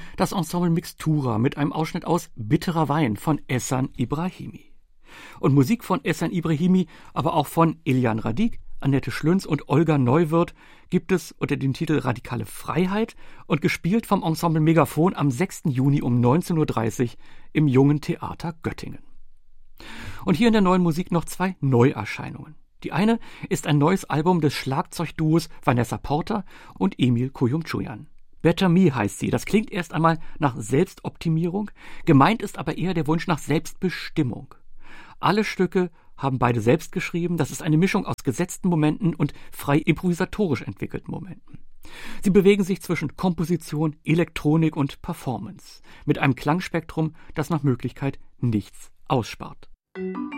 das Ensemble Mixtura mit einem Ausschnitt aus Bitterer Wein von Ehsan Ibrahimi. Und Musik von Ehsan Ibrahimi, aber auch von Elian Radic, Annette Schlünz und Olga Neuwirth gibt es unter dem Titel Radikale Freiheit und gespielt vom Ensemble Megaphon am 6. Juni um 19.30 Uhr im Jungen Theater Göttingen. Und hier in der neuen Musik noch 2 Neuerscheinungen. Die eine ist ein neues Album des Schlagzeugduos Vanessa Porter und Emil Kuyumchuyan. Better Me heißt sie. Das klingt erst einmal nach Selbstoptimierung, gemeint ist aber eher der Wunsch nach Selbstbestimmung. Alle Stücke haben beide selbst geschrieben. Das ist eine Mischung aus gesetzten Momenten und frei improvisatorisch entwickelten Momenten. Sie bewegen sich zwischen Komposition, Elektronik und Performance mit einem Klangspektrum, das nach Möglichkeit nichts ausspart.